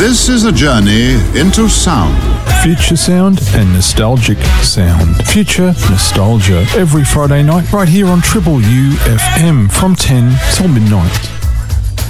This is a journey into sound. Future sound and nostalgic sound. Future nostalgia every Friday night right here on Triple UFM from 10 till midnight.